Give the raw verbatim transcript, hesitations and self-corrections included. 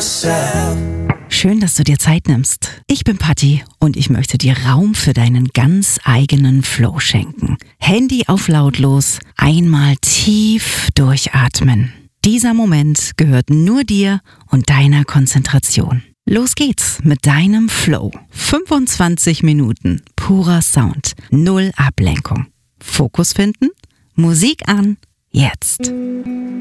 myself. Schön, dass du dir Zeit nimmst. Ich bin Patti und ich möchte dir Raum für deinen ganz eigenen Flow schenken. Handy auf lautlos, einmal tief durchatmen. Dieser Moment gehört nur dir und deiner Konzentration. Los geht's mit deinem Flow. fünfundzwanzig Minuten purer Sound, null Ablenkung. Fokus finden, Musik an, jetzt.